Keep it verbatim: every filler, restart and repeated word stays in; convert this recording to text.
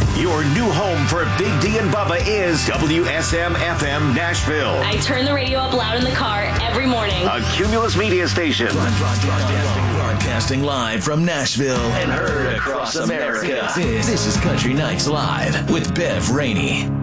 Your new home for Big D and Bubba is W S M F M Nashville. I turn the radio up loud in the car every morning. A Cumulus media station. Broadcasting, broadcasting live from Nashville and heard across America. This, this is Country Nights Live with Bev Rainey.